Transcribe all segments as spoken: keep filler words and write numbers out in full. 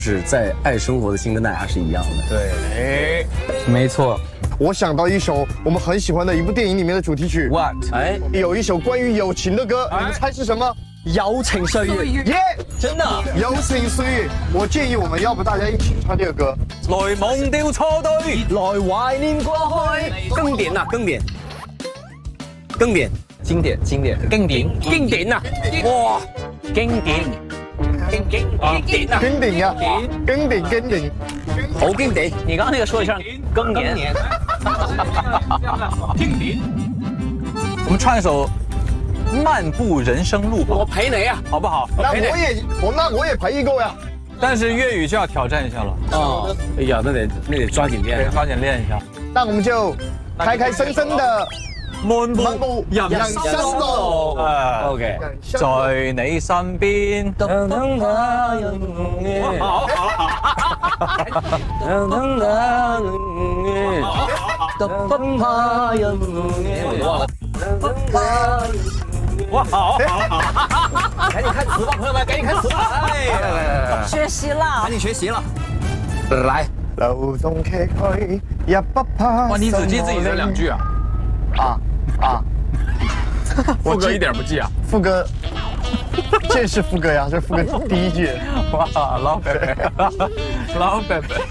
是在爱生活的心跟大家是一样的。 对， 没错。 我想到一首我们很喜欢的一部电影里面的主题曲。 What？ 哎， 有一首关于友情的歌，你们猜是什么？ 友情岁月， 耶！ 真的。 友情岁月，我建议我们要不大家一起唱这个歌。 來忘掉錯對，來懷念過去。 更典呐，更典，更典， 經典，經典，經典， 經典呐！哇， 經典，經經經典啊！ 經典呀，經典經典， 好經典！ 你剛剛那個說一聲更年，經典。我們唱一首《漫步人生路》吧， 我陪你啊， 好不好？ 那我也我那我也陪一個呀。 但是粵語就要挑戰一下了。 哦，哎呀，那得那得抓緊練， 抓緊練一下。 那我們就開開心心的漫步漫步人人生路。 誒 OK， 在你身邊。哇，好， 赶紧看词吧，朋友们，赶紧看词吧！哎呀， 学习了， 赶紧学習了，來， 流動崎嶇也不怕。 哇，你只記自己這兩句啊？ 啊啊！ 我記一點不記啊？ 副歌，這是副歌呀，這是副歌第一句。 哇，老伯伯，老伯伯。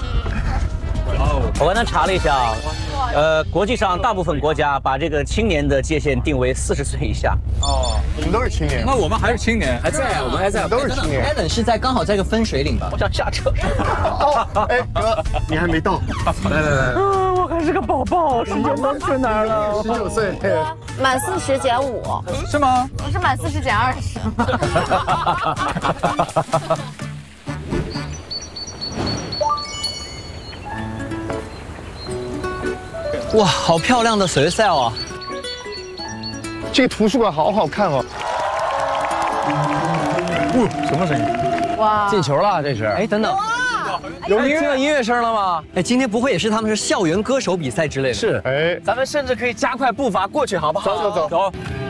我刚才查了一下，呃，国际上大部分国家把这个青年的界限定为四十岁以下。 哦， 你們都是青年。 那我們還是青年， 還在，我們還在， 都是青年。 Allen 是在剛好在一個分水嶺吧？ 我想下車。 哦，哎哥，你還沒到。來來來， 我還是個寶寶，時間都去哪兒了？ 十九歲。 滿四十減五， 是嗎？ 我是滿四十減二十。 哇，好漂亮的水賽啊！ 這個圖書館好好看哦。 哦，什麼聲音？ 哇， 進球了，這是。 哎，等等， 有聽到音樂聲了嗎？ 哎，今天不會也是他們是校園歌手比賽之類的？ 是。 哎， 咱們甚至可以加快步伐過去，好不好？ 走走走。 走。